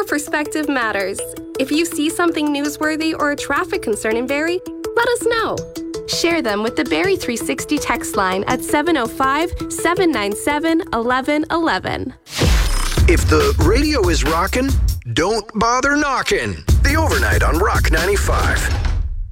perspective matters. If you see something newsworthy or a traffic concern in Barrie, let us know. Share them with the Barrie 360 text line at 705-797-1111. If the radio is rockin', don't bother knocking. The Overnight on Rock 95.